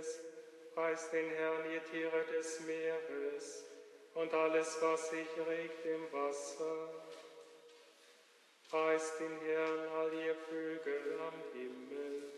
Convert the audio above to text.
Himmels. Preist den Herrn, ihr Tiere des Meeres und alles, was sich regt im Wasser. Preist den Herrn, all ihr Vögel am Himmel.